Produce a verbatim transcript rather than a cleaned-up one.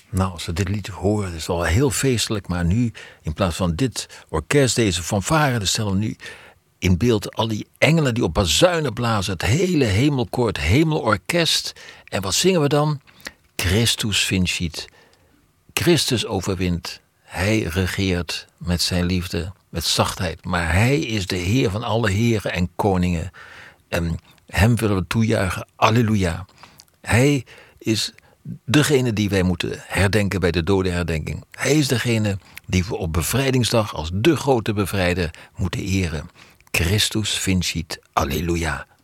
Nou, als we dit lied horen, het is wel heel feestelijk, maar nu, in plaats van dit orkest, deze fanfare, dan stellen we nu in beeld al die engelen die op bazuinen blazen, het hele hemelkoor, het hemelorkest. En wat zingen we dan? Christus vincit. Christus overwint. Hij regeert met zijn liefde, met zachtheid. Maar hij is de Heer van alle heren en koningen. En hem willen we toejuichen. Alleluia. Hij is degene die wij moeten herdenken bij de dodenherdenking. Hij is degene die we op bevrijdingsdag als de grote bevrijder moeten eren. Christus vincit. Alleluia.